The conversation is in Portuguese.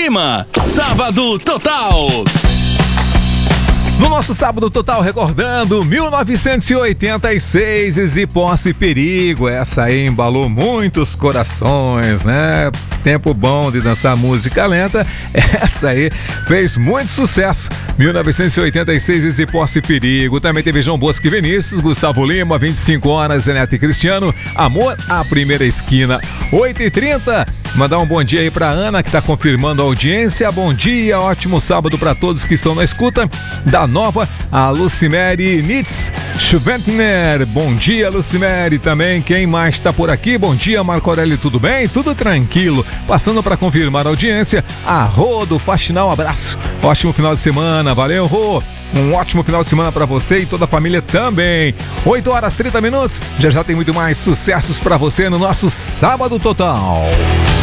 Lima, Sábado Total. No nosso Sábado Total, recordando 1986, Easy Posse e Perigo. Essa aí embalou muitos corações, né? Tempo bom de dançar música lenta. Essa aí fez muito sucesso. 1986, Easy Posse e Perigo. Também teve João Bosco e Vinícius, Gustavo Lima, 25 horas, Zeneto e Cristiano. Amor à Primeira Esquina, 8h30. Mandar um bom dia aí pra Ana, que tá confirmando a audiência. Bom dia, ótimo sábado pra todos que estão na escuta. Da Nova, a Lucimere Nitz Schwentner. Bom dia, Lucimere, também. Quem mais tá por aqui? Bom dia, Marco Aurélio, tudo bem? Tudo tranquilo. Passando pra confirmar a audiência, a Rô do Faxinal, abraço. Ótimo final de semana, valeu, Rô. Um ótimo final de semana pra você e toda a família também. 8h30. Já tem muito mais sucessos pra você no nosso Sábado Total.